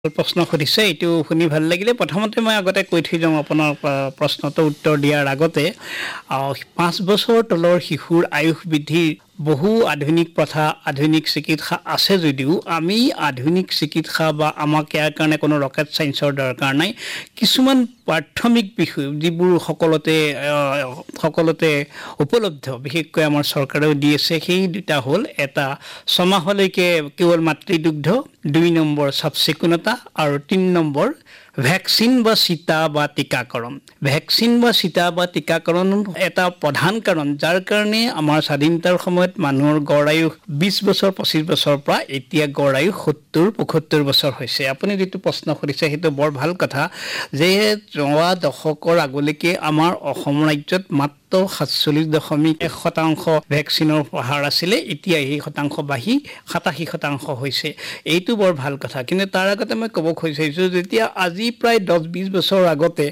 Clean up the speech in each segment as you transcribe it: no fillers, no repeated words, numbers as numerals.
প্ৰশ্ন সুধিছে এইটো শুনি ভাল লাগিলে। প্ৰথমতে মই আগতে কৈ থৈ যাওঁ আপোনাৰ প্ৰশ্নটো উত্তৰ দিয়াৰ আগতে 5 বছৰ তলৰ শিশুৰ আয়ুস বৃদ্ধিৰ বহু আধুনিক প্ৰথা আধুনিক চিকিৎসা আছে যদিও আমি আধুনিক চিকিৎসা বা আমাক ইয়াৰ কাৰণে কোনো ৰকেট সায়েন্সৰ দৰকাৰ নাই। কিছুমান প্ৰাথমিক বিষয় যিবোৰ সকলোতে উপলব্ধ, বিশেষকৈ আমাৰ চৰকাৰেও দি আছে। সেই দুটা হ'ল, এটা 6 মাহলৈকে কেৱল মাতৃদুগ্ধ, 2 নম্বৰ চাফ-চিকুণতা আৰু 3 নম্বৰ ভেকচিন বা চিটা বা টীকাকৰণ। ভেকচিন বা চিটা বা টীকাকৰণ এটা প্ৰধান কাৰণ যাৰ কাৰণে আমাৰ স্বাধীনতাৰ সময়ত মানুহৰ গড় আয়ুস 20 বছৰ 25 বছৰৰ পৰা এতিয়া গড় আয়ুস 70-75 বছৰ হৈছে। আপুনি যিটো প্ৰশ্ন সুধিছে সেইটো বৰ ভাল কথা যে যোৱা দশকৰ আগলৈকে আমাৰ অসম ৰাজ্যত মাত্ৰ 47.1% ভেকচিনৰ হাৰ আছিলে। এতিয়া এই শতাংশ বাঢ়ি 87% হৈছে। এইটো বৰ ভাল কথা। কিন্তু তাৰ আগতে মই ক'ব খুজিছোঁ, যেতিয়া আজি প্ৰায় 10-20 বছৰ আগতে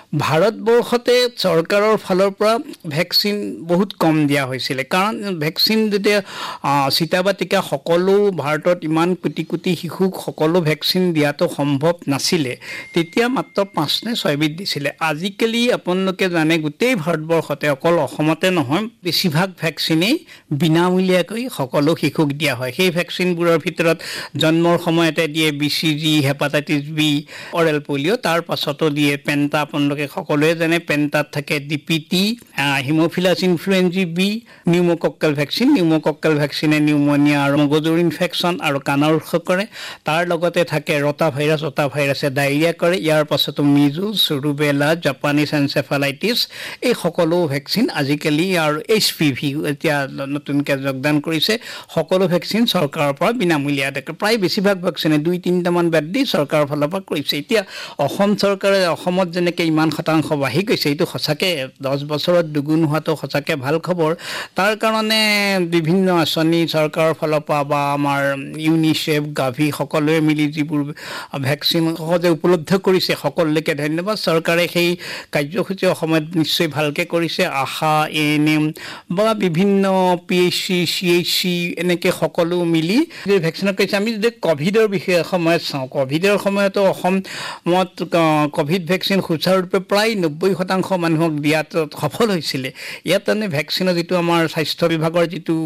ভাৰতবৰ্ষতে চৰকাৰৰ ফালৰ পৰা ভেকচিন বহুত কম দিয়া হৈছিলে। কাৰণ ভেকচিন যেতিয়া চিটা বা টীকা সকলো ভাৰতত ইমান কোটি কোটি শিশুক সকলো ভেকচিন দিয়াটো সম্ভৱ নাছিলে। তেতিয়া মাত্ৰ 5 নে 6 বিধ দিছিলে। আজিকালি আপোনালোকে জানে গোটেই ভাৰতবৰ্ষতে, অকল অসমতে নহয়, বেছিভাগ ভেকচিনেই বিনামূলীয়াকৈ সকলো শিশুক দিয়া হয়। সেই ভেকচিনবোৰৰ ভিতৰত জন্মৰ সময়তে দিয়ে BCG, hepatitis B, oral polio', তাৰ পাছতো দিয়ে পেণ্টা। আপোনালোকে সকলোৱে জানে পেণ্টাত থাকে DPT, হিমোফিলাছ ইনফ্লুৱেঞ্জি বি, নিউম'কক্কেল ভেকচিন। নিউম'কক্কেল ভেকচিনে নিউম'নিয়া আৰু মগজুৰ ইনফেকশ্যন আৰু কাণৰ ৰোগ কৰে। তাৰ লগতে থাকে ৰটা ভাইৰাছ। ৰটা ভাইৰাছে ডায়েৰিয়া কৰে। ইয়াৰ পাছতো মিজুলছ, ৰুবেলা, জাপানীজ এনচেফালাইটিছ, এই সকলো ভেকচিন আজিকালি, আৰু HPV এতিয়া নতুনকৈ যোগদান কৰিছে, সকলো ভেকচিন চৰকাৰৰ পৰা বিনামূলীয়া। প্ৰায় বেছিভাগ ভেকচিনে 2-3টামান বেড দি চৰকাৰৰ ফালৰ পৰা কৰিছে। এতিয়া অসম চৰকাৰে অসমত যেনেকৈ ইমান শতাংশ বাঢ়ি গৈছে, এইটো সঁচাকৈ 10 বছৰত দুগুণ হোৱাটো সঁচাকৈ ভাল খবৰ। তাৰ কাৰণে বিভিন্ন আঁচনি চৰকাৰৰ ফালৰ পৰা বা আমাৰ ইউনিচেফ, গাভি সকলোৱে মিলি যিবোৰ ভেকচিন সহজে উপলব্ধ কৰিছে, সকলোকে ধন্যবাদ। চৰকাৰে সেই কাৰ্যসূচী অসমত নিশ্চয় ভালকৈ কৰিছে। আশা, ANM বা বিভিন্ন PHC, CHC এনেকৈ সকলো মিলি ভেকচিনত কৰিছে। আমি যদি ক'ভিডৰ সময়ত চাওঁ, ক'ভিডৰ সময়তো অসমত ক'ভিড ভেকচিন সুচাৰুৰূপে প্ৰায় 90% মানুহক দিয়াত সফল হৈছিলে। ইয়াত মানে ভেকচিনৰ যিটো আমাৰ স্বাস্থ্য বিভাগৰ যিটো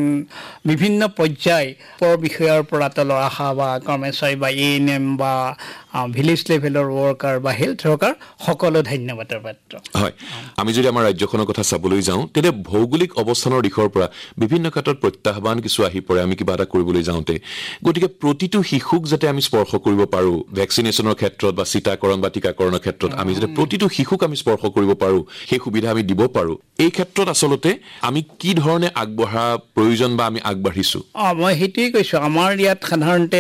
বিভিন্ন পৰ্যায়ৰ বিষয়াৰ পৰা তলৰ আশা বা কৰ্মচাৰী বা ANM বা ভিলেজ লেভেলৰ ৱৰ্কাৰ বা হেল্থ ৱৰ্কাৰ সকলো ধন্যবাদৰ পাত্ৰ। হয়, আমি যদি আমাৰ ৰাজ্যখনৰ কথা চাবলৈ যাওঁ, তেতিয়া ভৌগোলিক অৱস্থানৰ দিশৰ পৰা বিভিন্ন ক্ষেত্ৰত প্ৰত্যাহ্বান কিছু আহি পৰে আমি কিবা এটা কৰিবলৈ যাওঁতে। গতিকে প্ৰতিটো শিশুক যাতে আমি স্পৰ্শ কৰিব পাৰোঁ, ভেকচিনেশ্যনৰ ক্ষেত্ৰত বা চিটাকৰণ বা টীকাকৰণৰ ক্ষেত্ৰত আমি যাতে প্ৰতিটো শিশুক আমি স্পৰ্শ কৰিব পাৰোঁ, সেই সুবিধা আমি দিব পাৰোঁ, এই ক্ষেত্ৰত আচলতে আমি কি ধৰণে আগবঢ়া প্ৰয়োজন বা আমি আগবাঢ়িছোঁ? মই সেইটোৱেই কৈছোঁ। আমাৰ ইয়াত সাধাৰণতে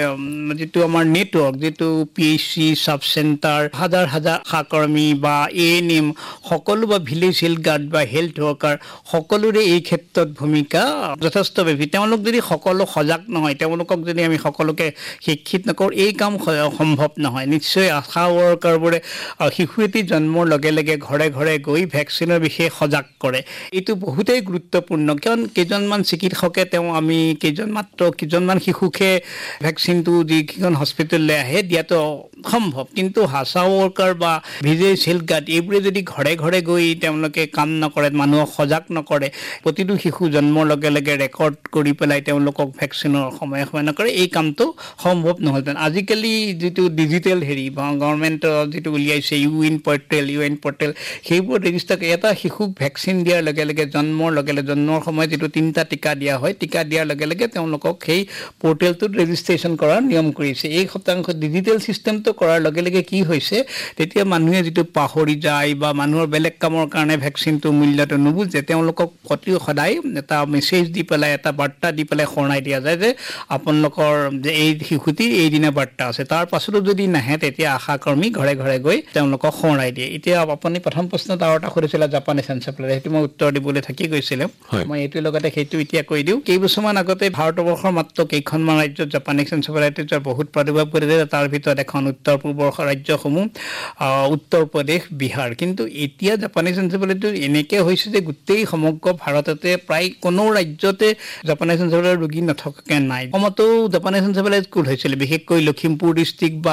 যিটো আমাৰ নেটৱৰ্ক, যিটো PHC, চাব চেণ্টাৰ, হাজাৰ হাজাৰ আশাকৰ্মী বা ANM সকলো বা ভিলেজ হেল্থ গাৰ্ড বা হেল্থ ৱৰ্কাৰ সকলোৰে এই ক্ষেত্ৰত ভূমিকা যথেষ্ট বেছি। তেওঁলোক যদি সকলো সজাগ নহয়, তেওঁলোকক যদি আমি সকলোকে শিক্ষিত নকৰোঁ, এই কাম সম্ভৱ নহয়। নিশ্চয় আশা ৱৰ্কাৰবোৰে শিশু এটি জন্মৰ লগে লগে ঘৰে ঘৰে গৈ ভেকচিনৰ বিষয়ে সজাগ কৰে। এইটো বহুতেই গুৰুত্বপূৰ্ণ, কাৰণ কেইজনমান চিকিৎসকে আমি মাত্ৰ কেইজনমান শিশুকহে ভেকচিনটো যিকেইখন হস্পিটেললৈ আহে দিয়াটো সম্ভৱ। কিন্তু আশা ৱৰ্কাৰ বা ভিলেজ হেল্থ গাৰ্ড এইবোৰে যদি ঘৰে ঘৰে গৈ তেওঁলোকে কাম নকৰে, মানুহক সজাগ নকৰে, প্ৰতিটো শিশু জন্মৰ লগে লগে ৰেকৰ্ড কৰি পেলাই তেওঁলোকক ভেকচিনৰ সময়ে সময়ে নকৰে, এই কামটো সম্ভৱ নহ'লহেঁতেন। আজিকালি যিটো ডিজিটেল গভৰ্ণমেণ্টৰ যিটো উলিয়াইছে UN পৰ্টেল, সেইবোৰ ৰেজিষ্টাৰ কৰি এটা শিশুক ভেকচিন দিয়াৰ লগে লগে জন্মৰ সময়ত যিটো 3টা টীকা দিয়া হয়, টীকা দিয়াৰ লগে লগে তেওঁলোকক সেই পৰ্টেলটোত ৰেজিষ্ট্ৰেশ্যন কৰাৰ নিয়ম কৰিছে। এই শতাংশ ডিজিটেল ছিষ্টেমটো কৰাৰ লগে লগে কি হৈছে, তেতিয়া মানুহে যিটো পাহৰি যায় বা মানুহৰ বেলেগ কামৰ কাৰণে ভেকচিনটো মূল্যটো নুবুজে, তেওঁলোকক সদায় এটা মেছেজ দি পেলাই, এটা বাৰ্তা দি পেলাই সোঁৱৰাই দিয়া যায় যে আপোনালোকৰ যে এই শিশুটিৰ এইদিনা বাৰ্তা আছে। তাৰ পাছতো যদি নাহে, তেতিয়া আশাকৰ্মী ঘৰে ঘৰে গৈ তেওঁলোকক সোঁৱৰাই দিয়ে। এতিয়া আপুনি প্ৰথম প্ৰশ্নত আৰু এটা সুধিছিলে জাপানীজ এনচেফেলাইটিছ, সেইটো মই উত্তৰ দিবলৈ থাকি গৈছিলে। মই এইটোৰ লগতে সেইটো এতিয়া কৈ দিওঁ। কেইবছৰমান আগতে ভাৰতবৰ্ষৰ মাত্ৰ কেইখনমান ৰাজ্যত জাপানীজ এনচেফেলাইটিছৰ বহুত প্ৰাদুৰ্ভাৱ কৰিছে। তাৰ ভিতৰত এখন উত্তৰ পূবৰ ৰাজ্যসমূহ, উত্তৰ প্ৰদেশ, বিহাৰ। কিন্তু এতিয়া জাপানীজ এনচেফেলাইটিছ এনেকৈ হৈছে যে গোটেই সমগ্ৰ ভাৰততে প্ৰায় কোনো ৰাজ্যতে জাপানীজ এনচেফেলাইটিছ ৰোগী নথকাকৈ নাই। অসমতো জাপানীজ এনচেফেলাইটিছ হৈছিলে, বিশেষকৈ লখিমপুৰ ডিষ্ট্ৰিক্ট বা